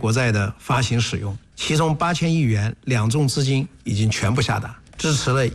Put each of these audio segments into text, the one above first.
国债的发行使用，其中8000亿元两重资金已经全部下达，支持了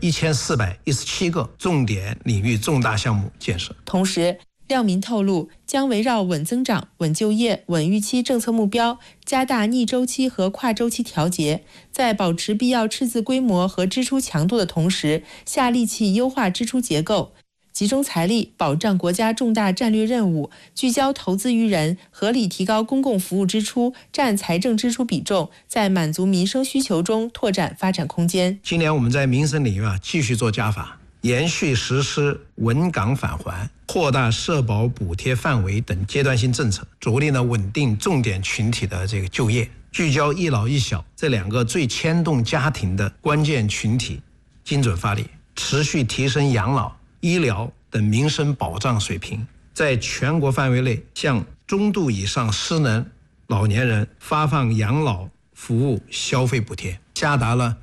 1417个重点领域重大项目建设。 同时，廖民透露，将围绕稳增长、稳就业、稳预期政策目标，加大逆周期和跨周期调节，在保持必要赤字规模和支出强度的同时，下力气优化支出结构，集中财力保障国家重大战略任务，聚焦投资于人，合理提高公共服务支出占财政支出比重，在满足民生需求中拓展发展空间。 今年我们在民生领域继续做加法，延续实施稳岗返还、扩大社保补贴范围等阶段性政策，着力稳定重点群体的就业，聚焦一老一小这两个最牵动家庭的关键群体，精准发力，持续提升养老、医疗等民生保障水平，在全国范围内向中度以上失能老年人发放养老服务消费补贴，下达了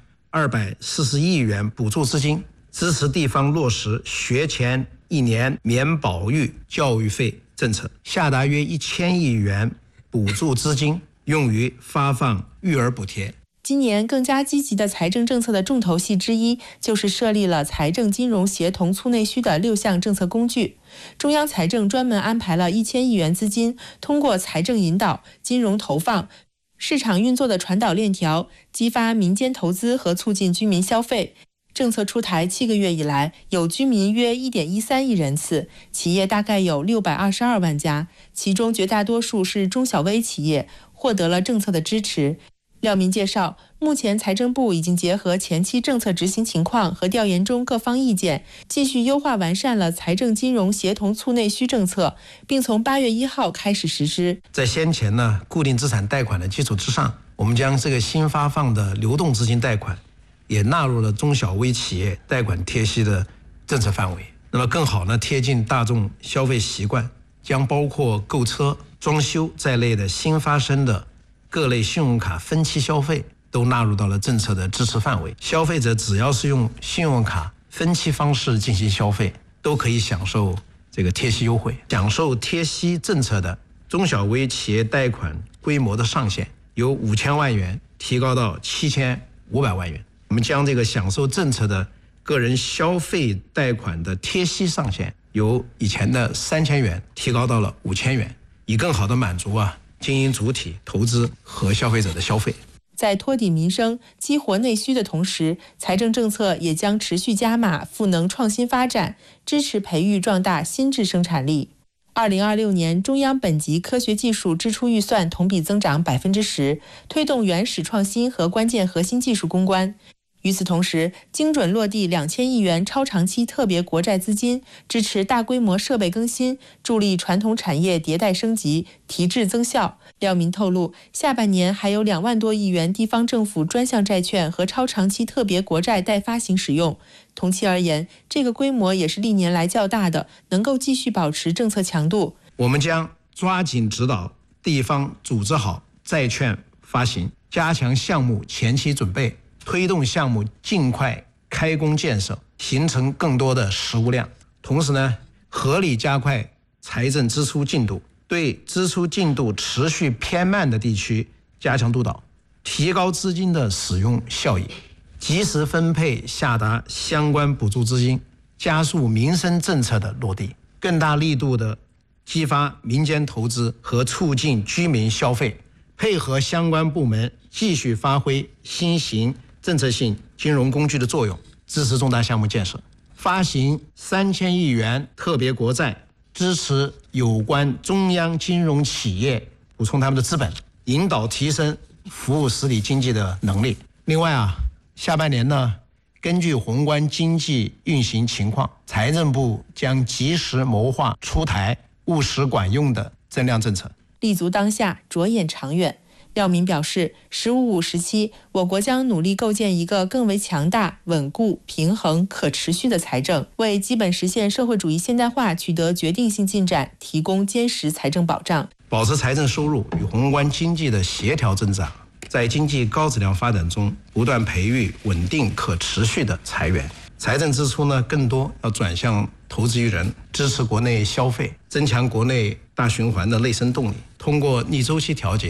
240亿元补助资金，支持地方落实学前1年免保育教育费政策，下达约1000亿元补助资金用于发放育儿补贴。 今年更加积极的财政政策的重头戏之一，就是设立了财政金融协同促内需的6项政策工具。中央财政专门安排了1000亿元资金，通过财政引导、金融投放、市场运作的传导链条，激发民间投资和促进居民消费。政策出台7个月以来，有居民约1.13亿人次，企业大概有622万家，其中绝大多数是中小微企业，获得了政策的支持。廖民介绍，目前财政部已经结合前期政策执行情况和调研中各方意见，继续优化完善了财政金融协同促内需政策，并从8月1号开始实施。 在先前固定资产贷款的基础之上，我们将这个新发放的流动资金贷款也纳入了中小微企业贷款贴息的政策范围，那么更好贴近大众消费习惯，将包括购车、装修在内的新发生的各类信用卡分期消费都纳入到了政策的支持范围。消费者只要是用信用卡分期方式进行消费，都可以享受这个贴息优惠。享受贴息政策的中小微企业贷款规模的上限由5000万元提高到7500万元。我们将这个享受政策的个人消费贷款的贴息上限由以前的3000元提高到了5000元，以更好的满足经营主体、投资和消费者的消费。 在托底民生、激活内需的同时，财政政策也将持续加码赋能创新发展，支持培育壮大新质生产力。2026年，中央本级科学技术支出预算同比增长10%，推动原始创新和关键核心技术攻关。与此同时，精准落地2000亿元超长期特别国债资金，支持大规模设备更新，助力传统产业迭代升级、提质增效。廖民透露，下半年还有2万多亿元地方政府专项债券和超长期特别国债待发行使用。同期而言，这个规模也是历年来较大的，能够继续保持政策强度。 我们将抓紧指导地方组织好债券发行，加强项目前期准备，推动项目尽快开工建设，形成更多的实物量。同时合理加快财政支出进度，对支出进度持续偏慢的地区加强督导，提高资金的使用效益，及时分配下达相关补助资金，加速民生政策的落地，更大力度的激发民间投资和促进居民消费，配合相关部门继续发挥新型政策性金融工具的作用，支持重大项目建设，发行3000亿元特别国债，支持有关中央金融企业补充他们的资本，引导提升服务实体经济的能力。另外下半年根据宏观经济运行情况，财政部将及时谋划出台务实管用的增量政策， 立足当下，着眼长远。廖民表示，“15+5”时期，我国将努力构建一个更为强大、稳固、平衡、可持续的财政，为基本实现社会主义现代化取得决定性进展提供坚实财政保障。 保持财政收入与宏观经济的协调增长，在经济高质量发展中不断培育稳定可持续的财源。财政支出更多要转向投资于人，支持国内消费，增强国内大循环的内生动力，通过逆周期调节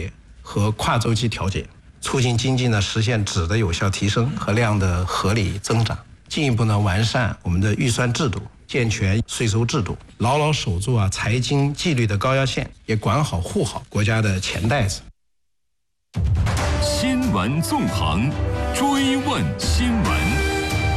和跨周期调节，促进经济呢实现质的有效提升和量的合理增长，进一步呢完善我们的预算制度，健全税收制度，牢牢守住财经纪律的高压线，也管好护好国家的钱袋子。 新闻纵横，追问新闻。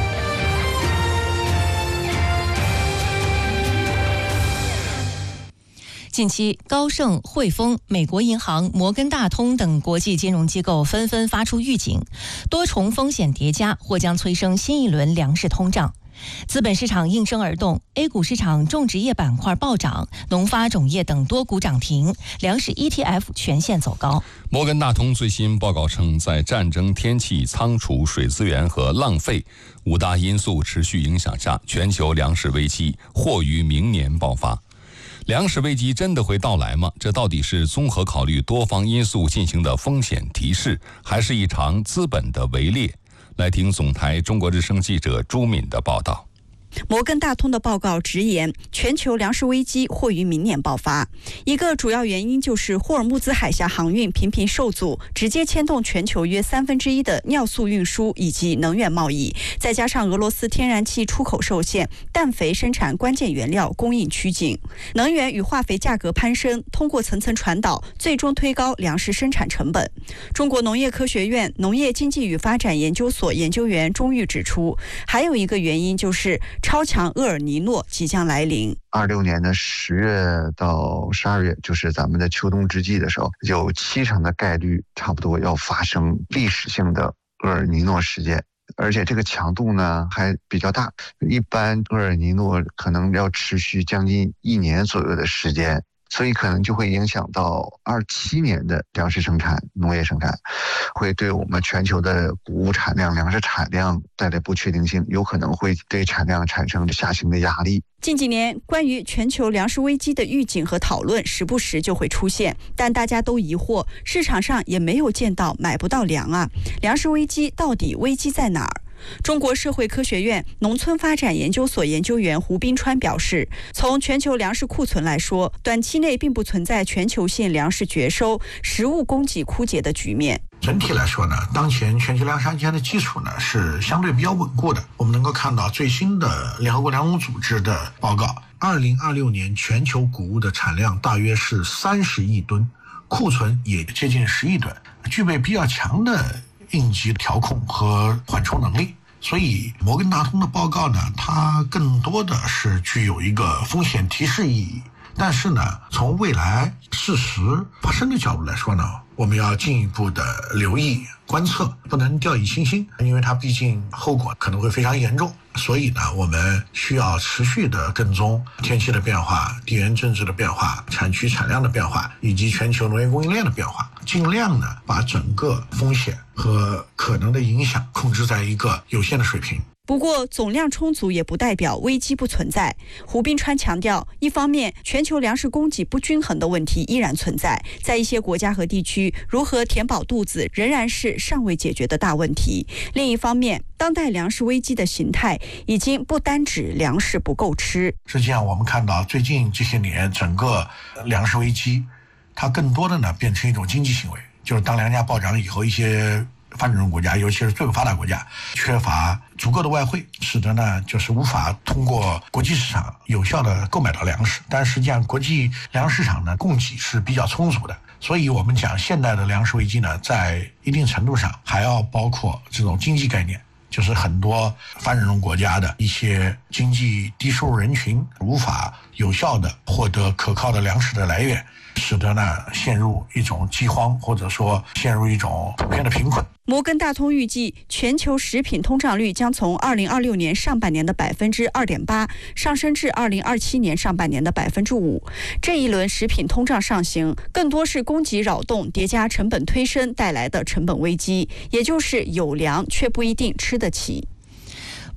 近期，高盛、汇丰、美国银行、摩根大通等国际金融机构纷纷发出预警，多重风险叠加或将催生新一轮粮食通胀。资本市场应声而动 ，A 股市场种植业板块暴涨，农发种业等多股涨停，粮食 ETF 全线走高。 摩根大通最新报告称，在战争、天气、仓储、水资源和浪费5大因素持续影响下，全球粮食危机或于明年爆发。粮食危机真的会到来吗？这到底是综合考虑多方因素进行的风险提示，还是一场资本的围猎？来听总台中国之声记者朱敏的报道。 摩根大通的报告直言，全球粮食危机或于明年爆发。一个主要原因就是霍尔木兹海峡航运频频受阻，直接牵动全球约1/3的尿素运输以及能源贸易，再加上俄罗斯天然气出口受限，氮肥生产关键原料供应趋紧，能源与化肥价格攀升，通过层层传导，最终推高粮食生产成本。中国农业科学院农业经济与发展研究所研究员钟玉指出，还有一个原因就是超强厄尔尼诺即将来临。 26年的10月到12月，就是咱们的秋冬之际的时候，有70%的概率差不多要发生历史性的厄尔尼诺事件，而且这个强度呢还比较大，一般厄尔尼诺可能要持续将近1年左右的时间。所以可能就会影响到27年的粮食生产、农业生产，会对我们全球的谷物产量、粮食产量带来不确定性，有可能会对产量产生下行的压力。 近几年，关于全球粮食危机的预警和讨论时不时就会出现，但大家都疑惑，市场上也没有见到买不到粮啊，粮食危机到底危机在哪儿？中国社会科学院农村发展研究所研究员胡斌川表示，从全球粮食库存来说，短期内并不存在全球性粮食绝收、食物供给枯竭的局面。 整体来说呢，当前全球粮食安全的基础呢是相对比较稳固的。我们能够看到最新的联合国粮农组织的报告，2026年全球谷物的产量大约是30亿吨，库存也接近10亿吨，具备比较强的应急调控和缓冲能力。所以摩根大通的报告呢，它更多的是具有一个风险提示意义。但是呢，从未来事实发生的角度来说呢，我们要进一步的留意观测，不能掉以轻心，因为它毕竟后果可能会非常严重。所以呢，我们需要持续的跟踪天气的变化、地缘政治的变化、产区产量的变化，以及全球农业供应链的变化，尽量呢把整个风险和可能的影响控制在一个有限的水平。 不过，总量充足也不代表危机不存在。胡斌川强调，一方面，全球粮食供给不均衡的问题依然存在，在一些国家和地区，如何填饱肚子仍然是尚未解决的大问题。另一方面，当代粮食危机的形态已经不单指粮食不够吃。 实际上，我们看到最近这些年，整个粮食危机，它更多的呢变成一种经济行为，就是当粮价暴涨以后，一些发展中国家，尤其是最不发达国家，缺乏足够的外汇，使得呢就是无法通过国际市场有效的购买到粮食。但实际上，国际粮食市场呢供给是比较充足的，所以我们讲现代的粮食危机呢，在一定程度上还要包括这种经济概念。就是很多发展中国家的一些经济低收入人群无法有效的获得可靠的粮食的来源，使得呢陷入一种饥荒，或者说陷入一种普遍的贫困。 摩根大通预计，全球食品通胀率将从2026年上半年的2.8%上升至2027年上半年的5%。这一轮食品通胀上行，更多是供给扰动叠加成本推升带来的成本危机，也就是有粮却不一定吃得起。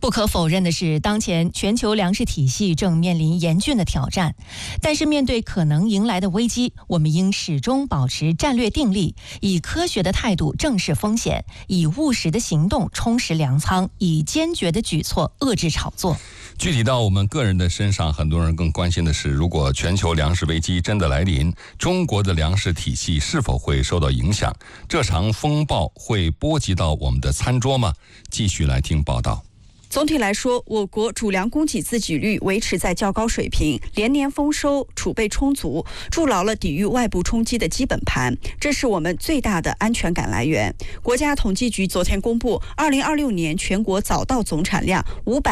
不可否认的是，当前全球粮食体系正面临严峻的挑战。但是面对可能迎来的危机，我们应始终保持战略定力，以科学的态度正视风险，以务实的行动充实粮仓，以坚决的举措遏制炒作。 具体到我们个人的身上，很多人更关心的是，如果全球粮食危机真的来临，中国的粮食体系是否会受到影响？这场风暴会波及到我们的餐桌吗？继续来听报道。 总体来说，我国主粮供给自给率维持在较高水平，连年丰收，储备充足，筑牢了抵御外部冲击的基本盘，这是我们最大的安全感来源。国家统计局昨天公布，2026年全国早稻总产量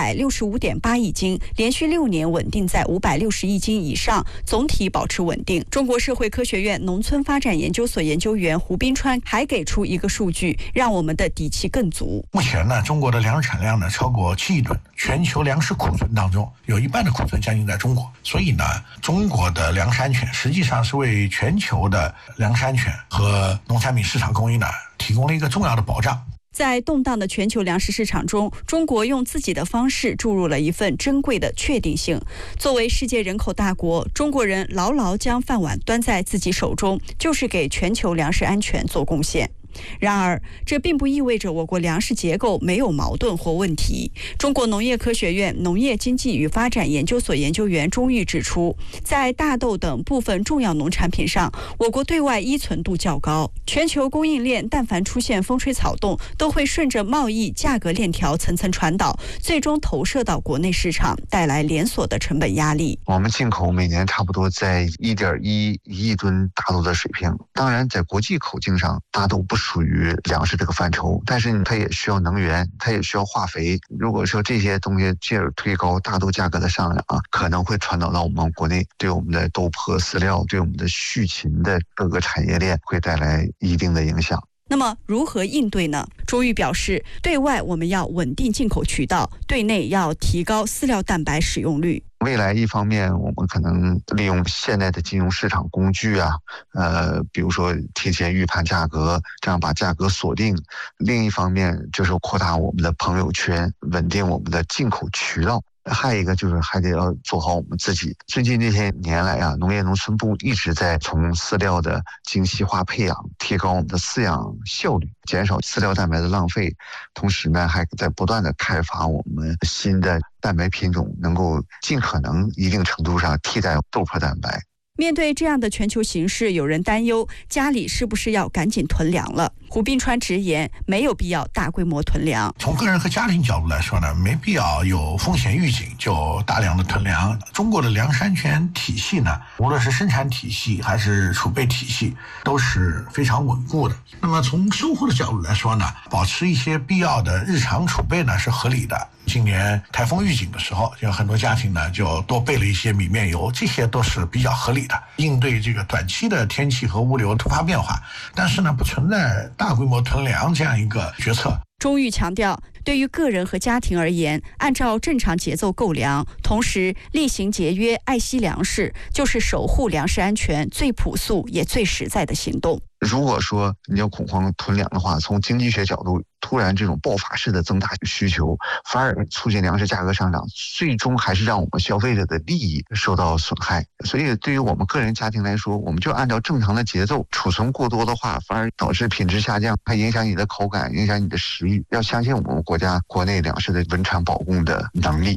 565.8亿斤，连续6年稳定在560亿斤以上，总体保持稳定。中国社会科学院农村发展研究所研究员胡斌川还给出一个数据，让我们的底气更足。 目前呢，中国的粮食产量呢超过7亿吨，全球粮食库存当中有一半的库存将近在中国，所以呢，中国的粮食安全实际上是为全球的粮食安全和农产品市场供应呢提供了一个重要的保障。 在动荡的全球粮食市场中，中国用自己的方式注入了一份珍贵的确定性。作为世界人口大国，中国人牢牢将饭碗端在自己手中，就是给全球粮食安全做贡献。然而，这并不意味着我国粮食结构没有矛盾或问题。中国农业科学院农业经济与发展研究所研究员钟玉指出，在大豆等部分重要农产品上，我国对外依存度较高，全球供应链但凡出现风吹草动，都会顺着贸易价格链条层层传导，最终投射到国内市场，带来连锁的成本压力。 我们进口每年差不多在1.1亿吨大豆的水平，当然在国际口径上，大豆不属于粮食这个范畴，但是它也需要能源，它也需要化肥。如果说这些东西进而推高大豆价格的上涨，可能会传导到我们国内，对我们的豆粕饲料，对我们的畜禽的各个产业链会带来一定的影响。 那么如何应对呢？钟玉表示，对外我们要稳定进口渠道，对内要提高饲料蛋白使用率。 未来一方面，我们可能利用现代的金融市场工具比如说提前预判价格，这样把价格锁定；另一方面就是扩大我们的朋友圈，稳定我们的进口渠道。还有一个就是还得要做好我们自己。最近这些年来农业农村部一直在从饲料的精细化培养，提高我们的饲养效率，减少饲料蛋白的浪费。同时呢，还在不断的开发我们新的蛋白品种，能够尽可能一定程度上替代豆粕蛋白。 面对这样的全球形势，有人担忧家里是不是要赶紧囤粮了。胡斌川直言，没有必要大规模囤粮。 从个人和家庭角度来说呢，没必要有风险预警就大量的囤粮。中国的粮食安全体系呢，无论是生产体系还是储备体系，都是非常稳固的。那么从收获的角度来说呢，保持一些必要的日常储备呢是合理的。今年台风预警的时候，有很多家庭呢就多备了一些米面油，这些都是比较合理的，应对这个短期的天气和物流突发变化。但是呢，不存在大规模囤粮这样一个决策。 钟玉强调，对于个人和家庭而言，按照正常节奏购粮，同时厉行节约、爱惜粮食，就是守护粮食安全最朴素也最实在的行动。 如果说你要恐慌囤粮的话，从经济学角度，突然这种爆发式的增大需求，反而促进粮食价格上涨，最终还是让我们消费者的利益受到损害。所以对于我们个人家庭来说，我们就按照正常的节奏，储存过多的话，反而导致品质下降，还影响你的口感，影响你的食欲。要相信我们国家国内粮食的稳产保供的能力。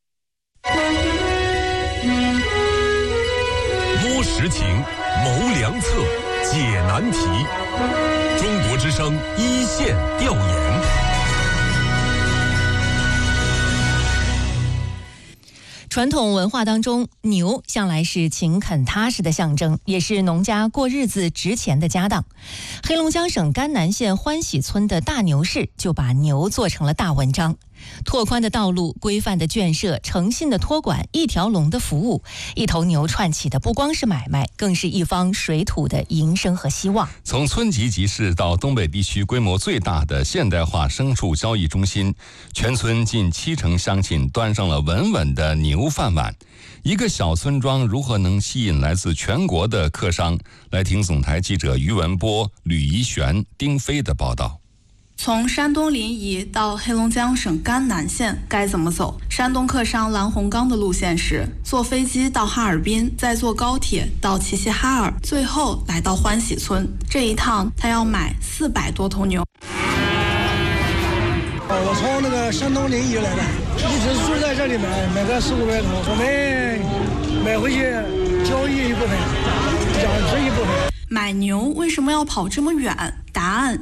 摸实情，谋良策，解难题。中国之声一线调研。 传统文化当中，牛向来是勤恳踏实的象征，也是农家过日子值钱的家当。黑龙江省甘南县欢喜村的大牛市就把牛做成了大文章。拓宽的道路、规范的圈舍、诚信的托管、一条龙的服务，一头牛串起的不光是买卖，更是一方水土的营生和希望。 从村级集市到东北地区规模最大的现代化牲畜交易中心，全村近70%乡亲端上了稳稳的牛饭碗。一个小村庄如何能吸引来自全国的客商？来听总台记者于文波、吕怡璇、丁飞的报道。 从山东临沂到黑龙江省甘南县该怎么走？山东客商蓝洪刚的路线是坐飞机到哈尔滨，再坐高铁到齐齐哈尔，最后来到欢喜村。这一趟他要买400多头牛。 我从那个山东临沂来的，一直住在这里买个400-500头，我们买回去交易一部分，养殖一部分。 买牛为什么要跑这么远？答案